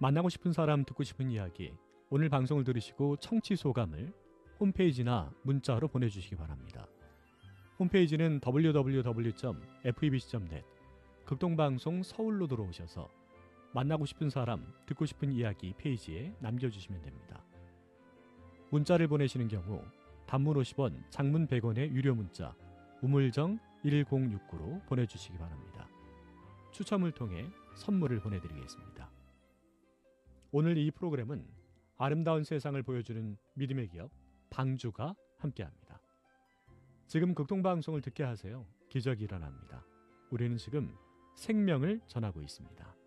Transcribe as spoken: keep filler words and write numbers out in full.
만나고 싶은 사람, 듣고 싶은 이야기, 오늘 방송을 들으시고 청취 소감을 홈페이지나 문자로 보내주시기 바랍니다. 홈페이지는 더블유 더블유 더블유 점 에프이비씨 점 넷, 극동방송 서울로 들어오셔서 만나고 싶은 사람, 듣고 싶은 이야기 페이지에 남겨주시면 됩니다. 문자를 보내시는 경우 단문 오십 원, 장문 백 원의 유료 문자 우물정 일공육구로 보내주시기 바랍니다. 추첨을 통해 선물을 보내드리겠습니다. 오늘 이 프로그램은 아름다운 세상을 보여주는 믿음의 기업 방주가 함께합니다. 지금 극동방송을 듣게 하세요. 기적이 일어납니다. 우리는 지금 생명을 전하고 있습니다.